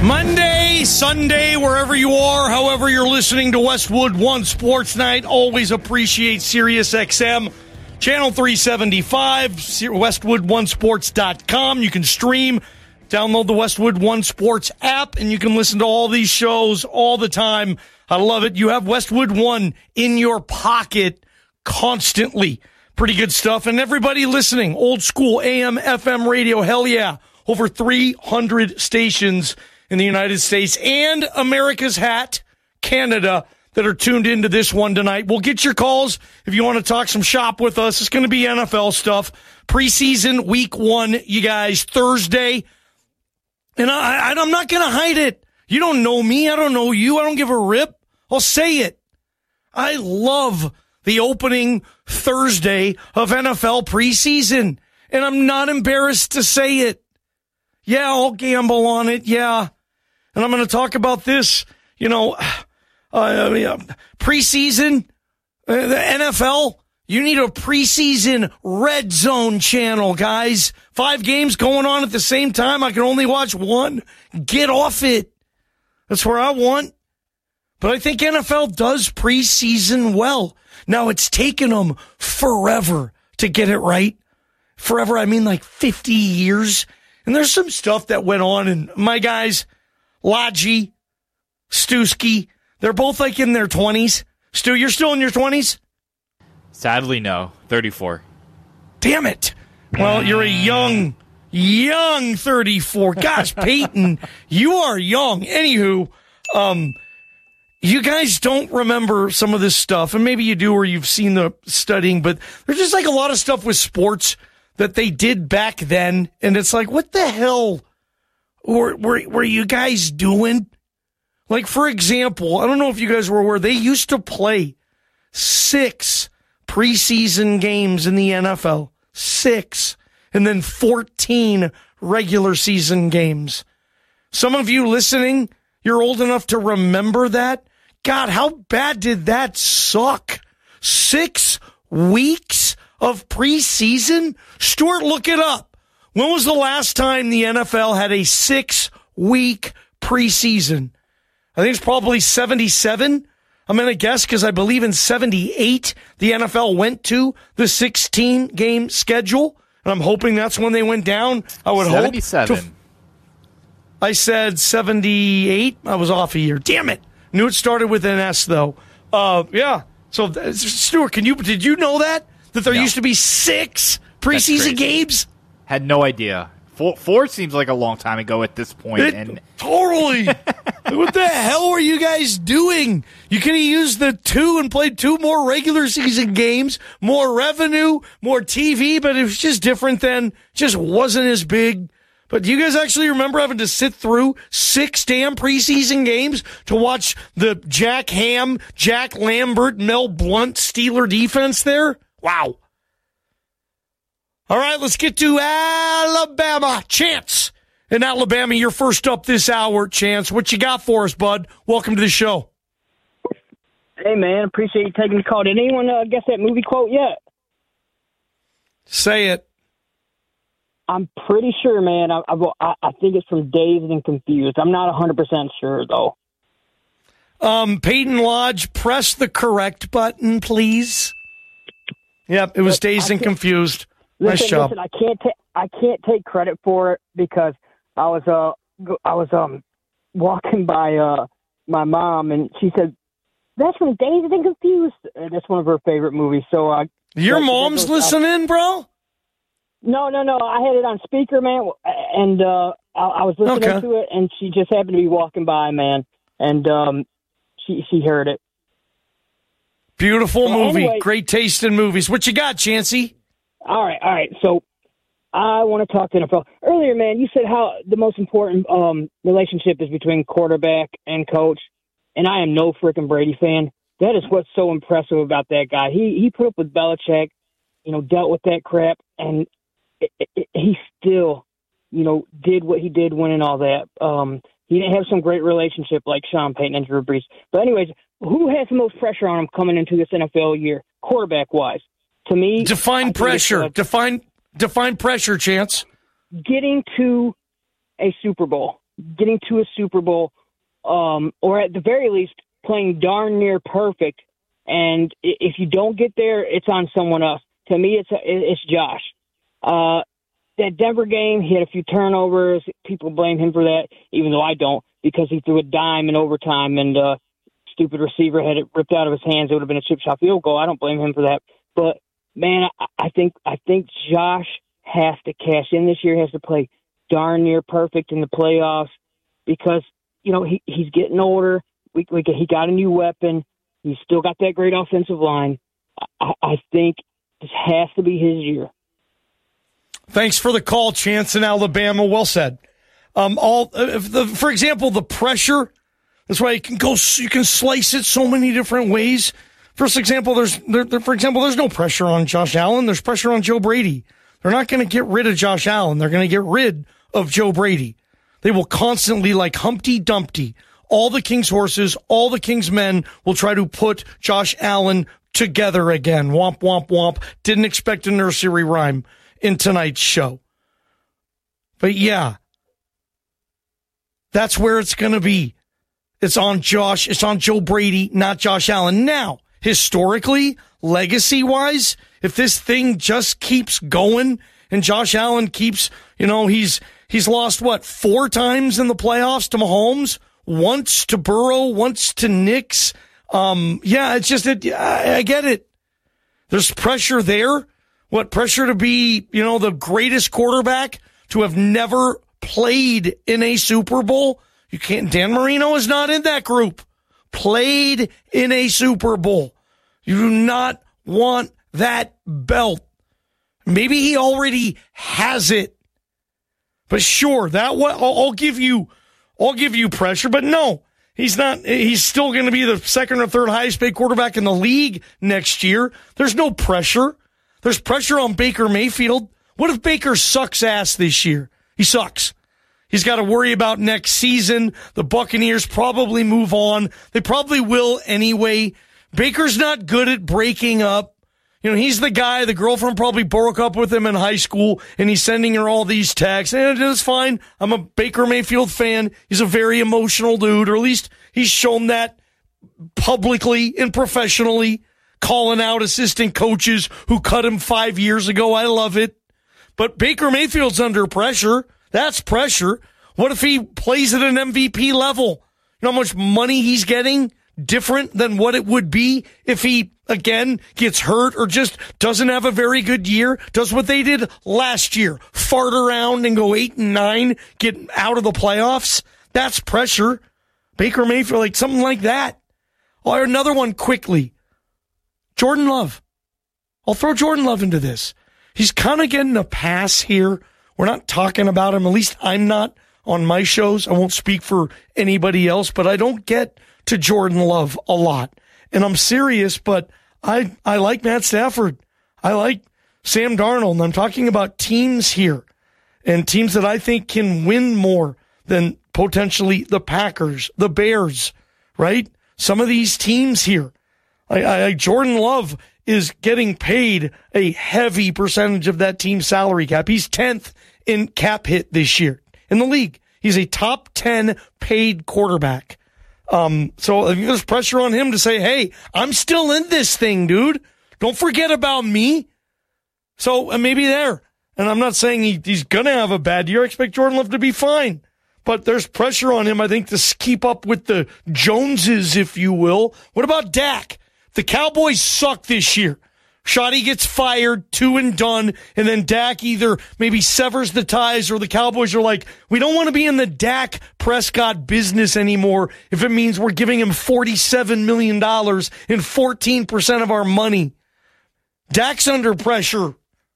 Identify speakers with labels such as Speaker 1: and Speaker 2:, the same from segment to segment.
Speaker 1: Monday, Sunday, wherever you are, however you're listening to Westwood One Sports Night, always appreciate Sirius XM, Channel 375, WestwoodOneSports.com. You can stream, download the Westwood One Sports app, and you can listen to all these shows all the time. I love it. You have Westwood One in your pocket constantly. Pretty good stuff. And everybody listening, old school AM, FM radio, hell yeah. Over 300 stations in the United States and America's Hat, Canada, that are tuned into this one tonight. We'll get your calls if you want to talk some shop with us. It's going to be NFL stuff. Preseason week 1, you guys, Thursday. And I'm not going to hide it. You don't know me. I don't know you. I don't give a rip. I'll say it. I love the opening Thursday of NFL preseason. And I'm not embarrassed to say it. Yeah, I'll gamble on it. Yeah. And I'm going to talk about this, preseason, the NFL. You need a preseason red zone channel, guys. 5 games going on at the same time. I can only watch one. Get off it. That's where I want. But I think NFL does preseason well. Now, it's taken them forever to get it right. Forever, I mean like 50 years. And there's some stuff that went on, and my guys, Lodgy, Stuski, they're both like in their 20s. Stu, you're still in your 20s?
Speaker 2: Sadly, no. 34.
Speaker 1: Damn it. Well, you're a young 34. Gosh, Peyton, you are young. Anywho, you guys don't remember some of this stuff, and maybe you do or you've seen the studying, but there's just like a lot of stuff with sports that they did back then, and it's like, what the hell were you guys doing? Like, for example, I don't know if you guys were aware, they used to play 6 preseason games in the NFL. 6. And then 14 regular season games. Some of you listening, you're old enough to remember that. God, how bad did that suck? 6 weeks of preseason? Stuart, look it up. When was the last time the NFL had a 6-week preseason? I think it's probably 77. I'm going to guess because I believe in 78, the NFL went to the 16-game schedule. And I'm hoping that's when they went down. I would
Speaker 2: 77.
Speaker 1: hope. I said 78. I was off a year. Damn it. Knew it started with an S, though. Yeah. So, Stuart, did you know that? That there used to be 6 preseason games?
Speaker 2: Had no idea. 4 seems like a long time ago at this point.
Speaker 1: Totally. What the hell were you guys doing? You could have used the 2 and played 2 more regular season games, more revenue, more TV, but it was just different then. Just wasn't as big. But do you guys actually remember having to sit through 6 damn preseason games to watch the Jack Ham, Jack Lambert, Mel Blount Steeler defense there? Wow. All right, let's get to Alabama. Chance in Alabama, you're first up this hour. Chance, what you got for us, bud? Welcome to the show.
Speaker 3: Hey, man, appreciate you taking the call. Did anyone guess that movie quote yet?
Speaker 1: Say it.
Speaker 3: I'm pretty sure, man. I think it's from Dazed and Confused. I'm not 100% sure, though.
Speaker 1: Peyton Lodge, press the correct button, please. Yep, it was Dazed and Confused. Nice job.
Speaker 3: Listen, I can't take credit for it because I was walking by my mom and she said, "That's from Dazed and Confused." That's one of her favorite movies. So
Speaker 1: your mom's listening, bro?
Speaker 3: No. I had it on speaker, man, and I was listening to it, and she just happened to be walking by, man, and she heard it.
Speaker 1: Beautiful movie. Anyway, great taste in movies. What you got, Chancey?
Speaker 3: All right. So I want to talk to NFL. Earlier, man, you said how the most important relationship is between quarterback and coach, and I am no freaking Brady fan. That is what's so impressive about that guy. He put up with Belichick, dealt with that crap, and he still, did what he did, winning all that. He didn't have some great relationship like Sean Payton and Drew Brees. But anyways, who has the most pressure on him coming into this NFL year, quarterback-wise? To me,
Speaker 1: define pressure. Define pressure, Chance.
Speaker 3: Getting to a Super Bowl. getting to a Super Bowl, or at the very least playing darn near perfect. And if you don't get there, it's on someone else. To me, it's Josh. That Denver game, he had a few turnovers. People blame him for that, even though I don't, because he threw a dime in overtime and stupid receiver had it ripped out of his hands. It would have been a chip shot field goal. I don't blame him for that. But man, I think Josh has to cash in this year. He has to play darn near perfect in the playoffs because he's getting older. He got a new weapon. He's still got that great offensive line. I think this has to be his year.
Speaker 1: Thanks for the call, Chance in Alabama. Well said. For example, the pressure. That's why you can slice it so many different ways. For example, there's no pressure on Josh Allen. There's pressure on Joe Brady. They're not going to get rid of Josh Allen. They're going to get rid of Joe Brady. They will constantly, like Humpty Dumpty, all the King's horses, all the King's men will try to put Josh Allen together again. Womp, womp, womp. Didn't expect a nursery rhyme in tonight's show. But yeah, that's where it's going to be. It's on Joe Brady, not Josh Allen. Now, historically, legacy-wise, if this thing just keeps going and Josh Allen keeps, he's lost, 4 times in the playoffs to Mahomes, once to Burrow, once to Knicks. It's just, I get it. There's pressure there. What pressure to be, the greatest quarterback to have never played in a Super Bowl? You can't. Dan Marino is not in that group. Played in a Super Bowl. You do not want that belt. Maybe he already has it. But sure, I'll give you pressure. But no, he's not. He's still going to be the second or third highest paid quarterback in the league next year. There's no pressure. There's pressure on Baker Mayfield. What if Baker sucks ass this year? He sucks. He's got to worry about next season. The Buccaneers probably move on. They probably will anyway. Baker's not good at breaking up. He's the guy, the girlfriend probably broke up with him in high school, and he's sending her all these texts. And it's fine. I'm a Baker Mayfield fan. He's a very emotional dude, or at least he's shown that publicly and professionally, calling out assistant coaches who cut him 5 years ago. I love it. But Baker Mayfield's under pressure. That's pressure. What if he plays at an MVP level? You know how much money he's getting? Different than what it would be if he, again, gets hurt or just doesn't have a very good year. Does what they did last year. Fart around and go 8-9, get out of the playoffs. That's pressure. Baker Mayfield, something like that. Or another one quickly. Jordan Love. I'll throw Jordan Love into this. He's kind of getting a pass here. We're not talking about him. At least I'm not on my shows. I won't speak for anybody else, but I don't get to Jordan Love a lot. And I'm serious, but I like Matt Stafford. I like Sam Darnold. And I'm talking about teams here and teams that I think can win more than potentially the Packers, the Bears, right? Some of these teams here. Jordan Love is getting paid a heavy percentage of that team's salary cap. He's 10th in cap hit this year in the league. He's a top 10 paid quarterback. So I think there's pressure on him to say, hey, I'm still in this thing, dude. Don't forget about me. So maybe there. And I'm not saying he's going to have a bad year. I expect Jordan Love to be fine. But there's pressure on him, I think, to keep up with the Joneses, if you will. What about Dak? The Cowboys suck this year. Shoddy gets fired, 2 and done, and then Dak either maybe severs the ties or the Cowboys are like, we don't want to be in the Dak Prescott business anymore if it means we're giving him $47 million and 14% of our money. Dak's under pressure.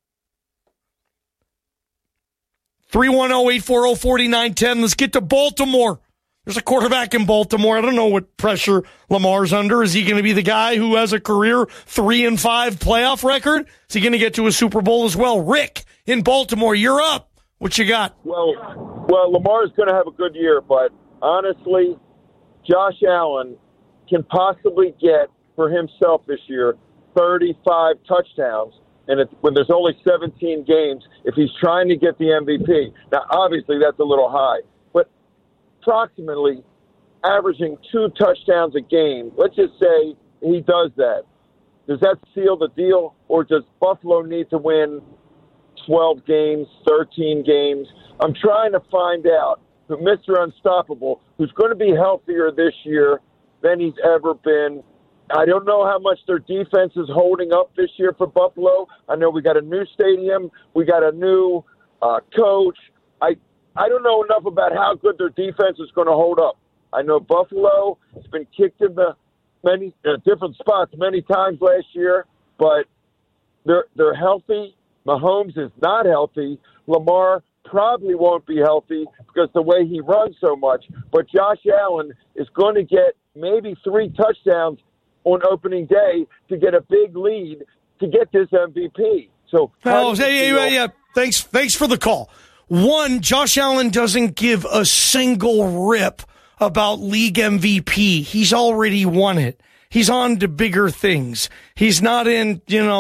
Speaker 1: 310-840-4910. Let's get to Baltimore. There's a quarterback in Baltimore. I don't know what pressure Lamar's under. Is he going to be the guy who has a career 3-5 playoff record? Is he going to get to a Super Bowl as well? Rick in Baltimore, you're up. What you got?
Speaker 4: Well, Lamar's going to have a good year, but honestly, Josh Allen can possibly get for himself this year 35 touchdowns. And when there's only 17 games, if he's trying to get the MVP. Now, obviously, that's a little high. But approximately averaging 2 touchdowns a game. Let's just say he does that. Does that seal the deal, or does Buffalo need to win 12 games, 13 games? I'm trying to find out who Mr. Unstoppable, who's going to be healthier this year than he's ever been. I don't know how much their defense is holding up this year for Buffalo. I know we got a new stadium. We got a new coach. I don't know enough about how good their defense is going to hold up. I know Buffalo has been kicked in the many different spots many times last year, but they're healthy. Mahomes is not healthy. Lamar probably won't be healthy because the way he runs so much. But Josh Allen is going to get maybe 3 touchdowns on opening day to get a big lead to get this MVP. So,
Speaker 1: yeah. Thanks for the call. One, Josh Allen doesn't give a single rip about league MVP. He's already won it. He's on to bigger things. He's not in,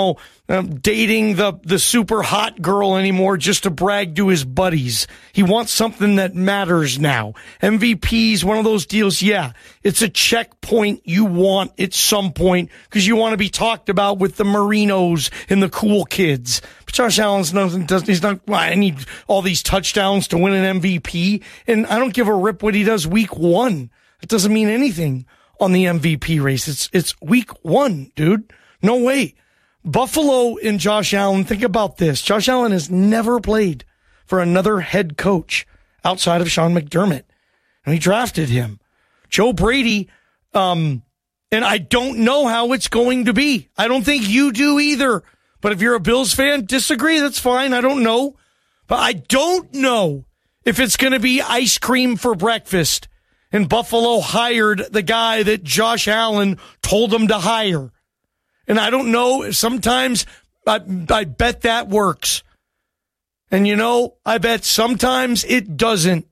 Speaker 1: dating the super hot girl anymore just to brag to his buddies. He wants something that matters now. MVP is one of those deals. Yeah, it's a checkpoint you want at some point because you want to be talked about with the Marinos and the cool kids. But Josh Allen's he's not, I need all these touchdowns to win an MVP. And I don't give a rip what he does week 1. It doesn't mean anything on the MVP race. It's week 1, dude. No way. Buffalo and Josh Allen, think about this. Josh Allen has never played for another head coach outside of Sean McDermott. And he drafted him. Joe Brady, and I don't know how it's going to be. I don't think you do either. But if you're a Bills fan, disagree, that's fine. I don't know. But I don't know if it's going to be ice cream for breakfast. And Buffalo hired the guy that Josh Allen told them to hire. And I don't know, sometimes I bet that works. And I bet sometimes it doesn't.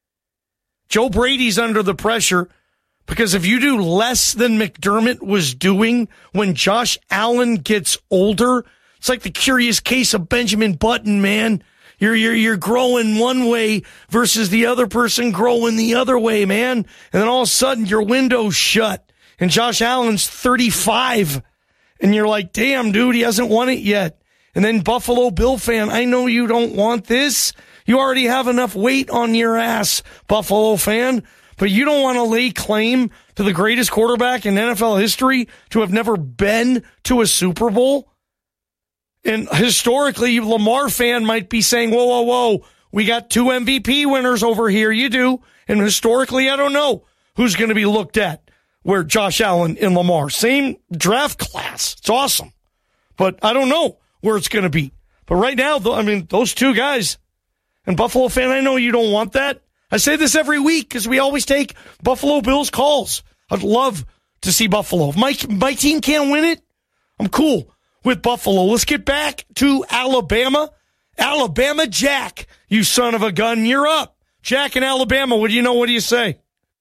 Speaker 1: Joe Brady's under the pressure because if you do less than McDermott was doing when Josh Allen gets older, it's like the curious case of Benjamin Button, man. You're growing one way versus the other person growing the other way, man. And then all of a sudden your window's shut and Josh Allen's 35 and you're like, damn, dude, he hasn't won it yet. And then Buffalo Bill fan, I know you don't want this. You already have enough weight on your ass, Buffalo fan, but you don't want to lay claim to the greatest quarterback in NFL history to have never been to a Super Bowl. And historically, Lamar fan might be saying, whoa, we got 2 MVP winners over here. You do. And historically, I don't know who's going to be looked at where Josh Allen and Lamar. Same draft class. It's awesome. But I don't know where it's going to be. But right now, those 2 guys. And Buffalo fan, I know you don't want that. I say this every week because we always take Buffalo Bills calls. I'd love to see Buffalo. If my team can't win it, I'm cool with Buffalo. Let's get back to Alabama. Alabama Jack, you son of a gun, you're up. Jack in Alabama, what do you say?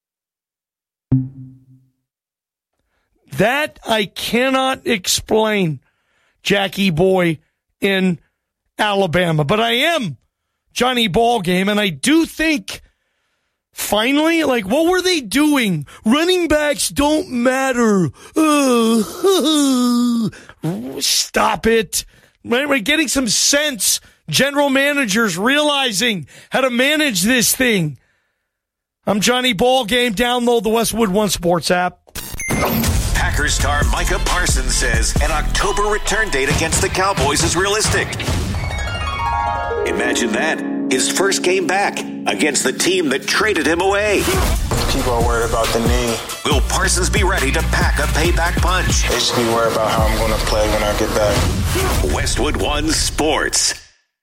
Speaker 1: That I cannot explain, Jackie boy in Alabama. But I am Johnny Ballgame, and I do think finally, what were they doing? Running backs don't matter. Stop it. We're getting some sense. General managers realizing how to manage this thing. I'm Johnny Ballgame. Download the Westwood One Sports app.
Speaker 5: Packers star Micah Parsons says an October return date against the Cowboys is realistic. Imagine that. His first game back against the team that traded him away.
Speaker 6: People are worried about the knee.
Speaker 5: Will Parsons be ready to pack a payback punch?
Speaker 6: They should be worried about how I'm going to play when I get back.
Speaker 5: Westwood One Sports.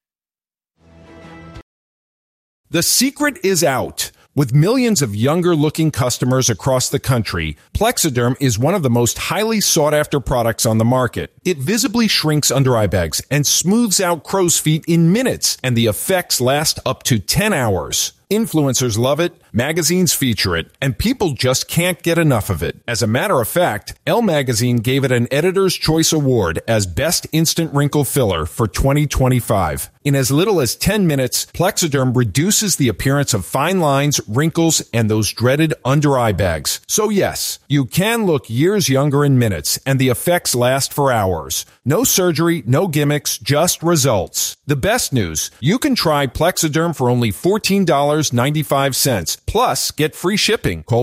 Speaker 7: The secret is out. With millions of younger-looking customers across the country, Plexiderm is one of the most highly sought-after products on the market. It visibly shrinks under-eye bags and smooths out crow's feet in minutes, and the effects last up to 10 hours. Influencers love it, magazines feature it, and people just can't get enough of it. As a matter of fact, Elle Magazine gave it an Editor's Choice Award as Best Instant Wrinkle Filler for 2025. In as little as 10 minutes, Plexiderm reduces the appearance of fine lines, wrinkles, and those dreaded under-eye bags. So yes, you can look years younger in minutes, and the effects last for hours. No surgery, no gimmicks, just results. The best news, you can try Plexiderm for only $14.95. Plus, get free shipping. Call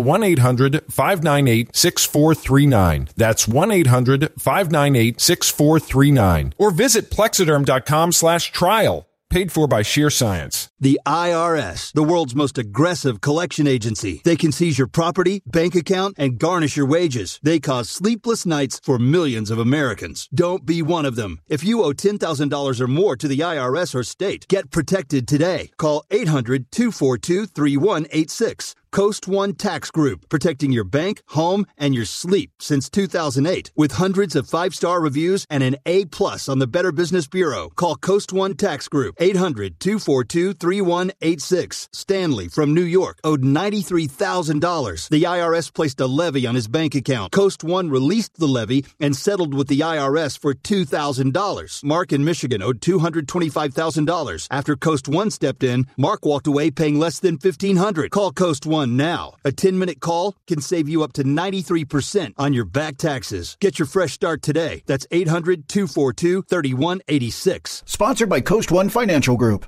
Speaker 7: 1-800-598-6439. That's 1-800-598-6439. Or visit Plexiderm.com/trial. Paid for by Sheer Science.
Speaker 8: The IRS, the world's most aggressive collection agency. They can seize your property, bank account, and garnish your wages. They cause sleepless nights for millions of Americans. Don't be one of them. If you owe $10,000 or more to the IRS or state, get protected today. Call 800-242-3186. Coast One Tax Group, protecting your bank, home, and your sleep since 2008. With hundreds of 5-star reviews and an A+ on the Better Business Bureau. Call Coast One Tax Group, 800-242-3186. Stanley from New York owed $93,000. The IRS placed a levy on his bank account. Coast One released the levy and settled with the IRS for $2,000. Mark in Michigan owed $225,000. After Coast One stepped in, Mark walked away paying less than $1,500. Call Coast One now. A 10-minute call can save you up to 93% on your back taxes. Get your fresh start today. That's 800-242-3186.
Speaker 9: Sponsored by Coast One Financial Group.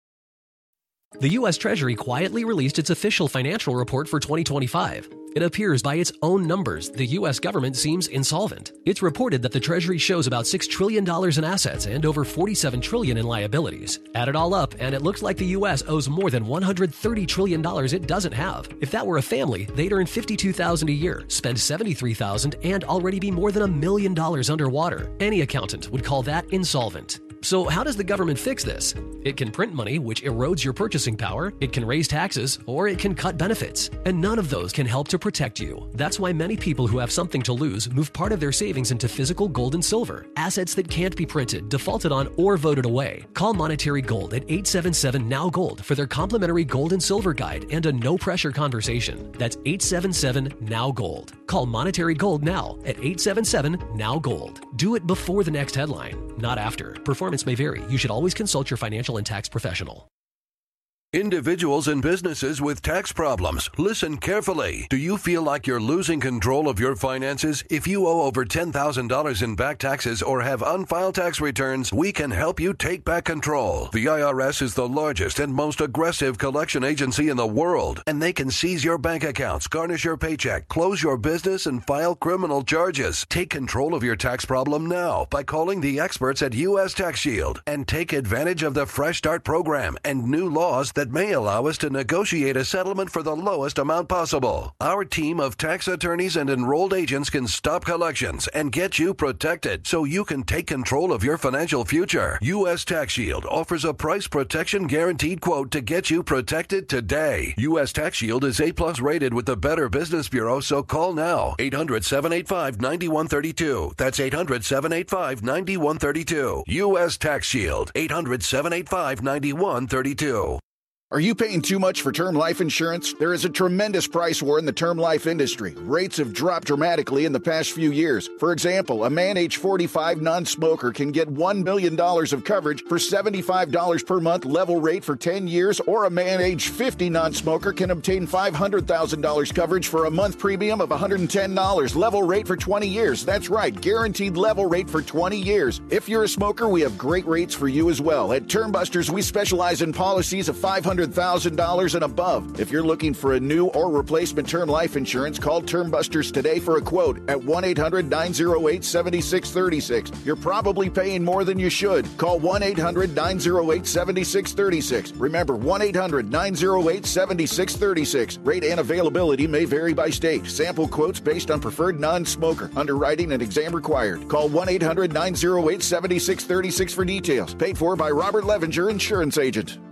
Speaker 10: The U.S. Treasury quietly released its official financial report for 2025. It appears by its own numbers the U.S. government seems insolvent. It's reported that the Treasury shows about $6 trillion in assets and over $47 trillion in liabilities. Add it all up, and it looks like the U.S. owes more than $130 trillion it doesn't have. If that were a family, they'd earn $52,000 a year, spend $73,000, and already be more than $1 million underwater. Any accountant would call that insolvent. So how does the government fix this? It can print money, which erodes your purchasing power, it can raise taxes, or it can cut benefits. And none of those can help to protect you. That's why many people who have something to lose move part of their savings into physical gold and silver, assets that can't be printed, defaulted on, or voted away. Call Monetary Gold at 877-NOW-GOLD for their complimentary gold and silver guide and a no-pressure conversation. That's 877-NOW-GOLD. Call Monetary Gold now at 877-NOW-GOLD. Do it before the next headline, not after. Performance may vary. You should always consult your financial and tax professional.
Speaker 11: Individuals and businesses with tax problems, listen carefully. Do you feel like you're losing control of your finances? If you owe over $10,000 in back taxes or have unfiled tax returns, we can help you take back control. The IRS is the largest and most aggressive collection agency in the world, and they can seize your bank accounts, garnish your paycheck, close your business, and file criminal charges. Take control of your tax problem now by calling the experts at U.S. Tax Shield and take advantage of the Fresh Start program and new laws that may allow us to negotiate a settlement for the lowest amount possible. Our team of tax attorneys and enrolled agents can stop collections and get you protected so you can take control of your financial future. U.S. Tax Shield offers a price protection guaranteed quote to get you protected today. U.S. Tax Shield is A+ rated with the Better Business Bureau, so call now. 800-785-9132. That's 800-785-9132. U.S. Tax Shield. 800-785-9132.
Speaker 9: Are you paying too much for term life insurance? There is a tremendous price war in the term life industry. Rates have dropped dramatically in the past few years. For example, a man age 45 non-smoker can get $1 million of coverage for $75 per month level rate for 10 years, or a man age 50 non-smoker can obtain $500,000 coverage for a month premium of $110 level rate for 20 years. That's right, guaranteed level rate for 20 years. If you're a smoker, we have great rates for you as well. At Termbusters, we specialize in policies of $500,000 and above. If you're looking for a new or replacement term life insurance, call Termbusters today for a quote at 1-800-908-7636. You're probably paying more than you should. Call 1-800-908-7636. Remember, 1-800-908-7636. Rate and availability may vary by state. Sample quotes based on preferred non-smoker. Underwriting and exam required. Call 1-800-908-7636 for details. Paid for by Robert Levinger, Insurance Agent.